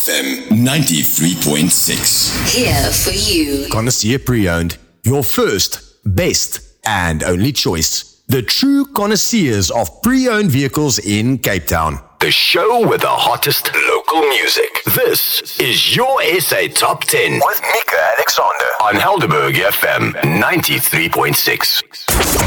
FM 93.6. Here for you. Connoisseur Pre-Owned, your first, best, and only choice. The true connoisseurs of pre-owned vehicles in Cape Town. The show with the hottest local music. This is your SA Top 10 with Mika Alexander on Helderberg FM 93.6.